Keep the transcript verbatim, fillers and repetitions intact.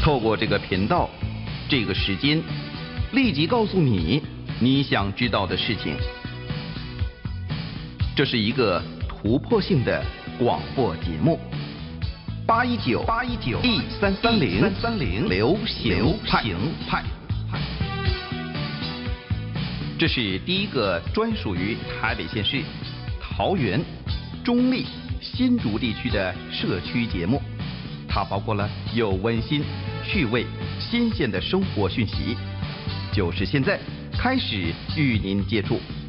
透过这个频道，这个时间，立即告诉你你想知道的事情。这是一个突破性的广播节目。八一九八一九一三三零三三零流行派。这是第一个专属于台北县市、桃园、中立、新竹地区的社区节目。它包括了有温馨、趣味、新鲜的生活讯息。就是现在开始与您接触。